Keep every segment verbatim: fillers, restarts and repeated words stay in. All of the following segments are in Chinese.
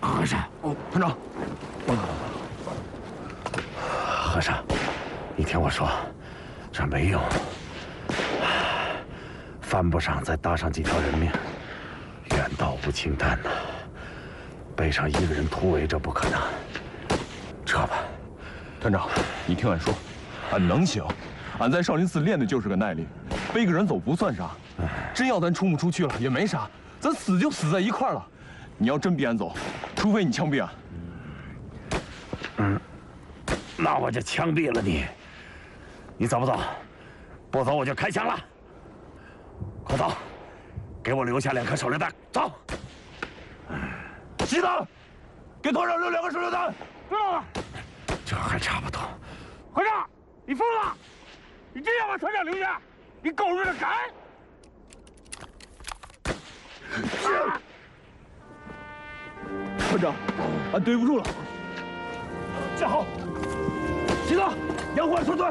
和尚，哦，团长，和尚，你听我说，这没用，犯不上再搭上几条人命。远道无青丹呐，背上一个人突围，这不可能。撤吧。 团长，你听俺说，俺能行。俺在少林寺练的就是个耐力，背个人走不算啥。真要咱冲不出去了也没啥，咱死就死在一块儿了。你要真逼俺走，除非你枪毙俺。 嗯，那我就枪毙了你。你走不走？不走我就开枪了。快走，给我留下两颗手榴弹。走。 西子，给团长留两个手榴弹。 啊，这还差不多。 和尚，你疯了！你真要把团长留下？你狗日的敢！ 是。团长，俺对不住了。站好，西子，杨焕撤退。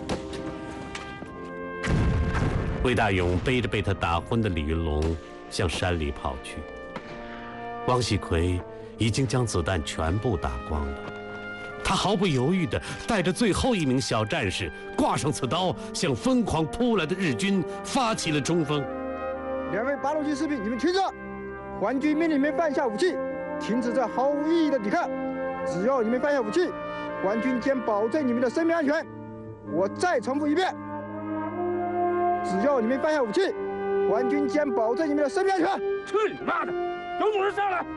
魏大勇背着被他打昏的李云龙向山里跑去。王喜奎已经将子弹全部打光了，他毫不犹豫地带着最后一名小战士挂上刺刀，向疯狂扑来的日军发起了冲锋。 两位八路军士兵，你们听着，皇军命令你们放下武器，停止这毫无意义的抵抗。只要你们放下武器，皇军将保证你们的生命安全。我再重复一遍，只要你们放下武器，皇军将保证你们的生命安全。 去你妈的！有种人上来！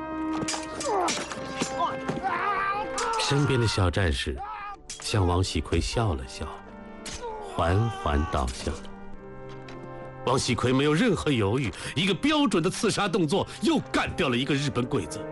身边的小战士向王喜奎笑了笑，缓缓倒下了。王喜奎没有任何犹豫，一个标准的刺杀动作，又干掉了一个日本鬼子。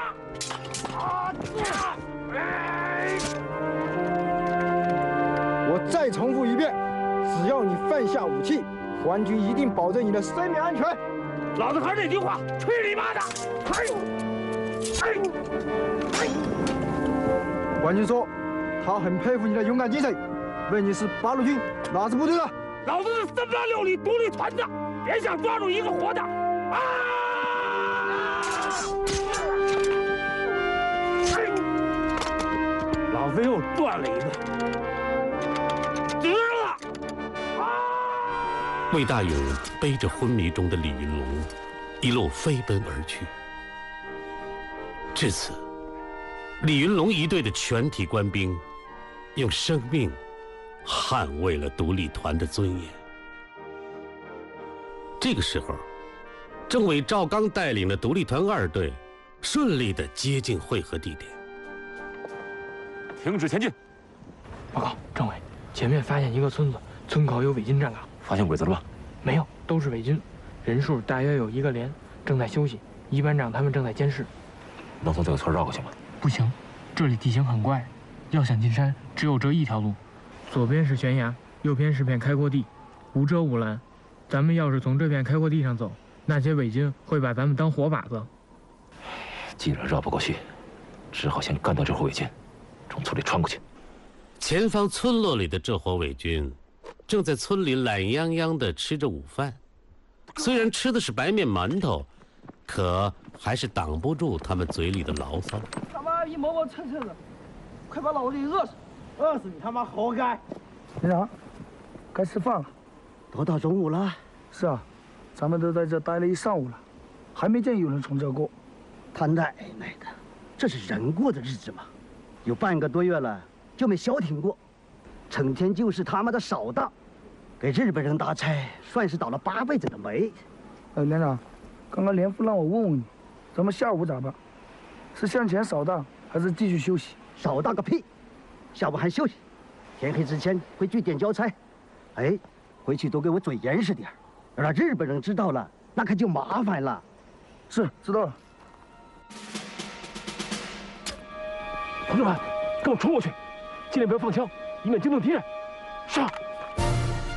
我再重复一遍，只要你放下武器，皇军一定保证你的生命安全。 老子还是那句话，去你妈的！哎呦！哎呦！哎！ 皇军说，他很佩服你的勇敢精神。问你是八路军哪支部队的？ 老子是三八六旅独立团的，别想抓住一个活的！啊！哎！老子又断了一个，值了！啊！ 魏大勇背着昏迷中的李云龙，一路飞奔而去。至此，李云龙一队的全体官兵用生命捍卫了独立团的尊严。这个时候，政委赵刚带领的独立团二队顺利地接近会合地点。 停止前进。 报告，政委，前面发现一个村子，村口有伪军站岗。 发现鬼子了吧？ 没有，都是伪军，人数大约有一个连，正在休息。一班长他们正在监视。 能从这个村绕过去吗？ 不行，这里地形很怪，要想进山，只有这一条路。左边是悬崖，右边是片开阔地，无遮无拦。咱们要是从这片开阔地上走，那些伪军会把咱们当活靶子。 既然绕不过去，只好先干掉这伙伪军，从村里穿过去。 前方村落里的这伙伪军正在村里懒洋洋地吃着午饭，虽然吃的是白面馒头，可还是挡不住他们嘴里的牢骚。 他妈一磨磨蹭蹭的，快把老子给饿死！饿死你他妈活该！ 连长，该吃饭了。 都到中午了。 是啊，咱们都在这待了一上午了，还没见有人从这过。 他奶奶的，这是人过的日子吗？有半个多月了，就没消停过，成天就是他妈的扫荡，给日本人打差，算是倒了八辈子的霉。 呃，连长，刚刚连副让我问问你，咱们下午咋办？是向前扫荡，还是继续休息？ 扫荡个屁！下午还休息，天黑之前回据点交差。哎，回去都给我嘴严实点，让日本人知道了，那可就麻烦了。 是，知道了。 同志们，跟我冲过去，尽量不要放枪，以免惊动敌人。是。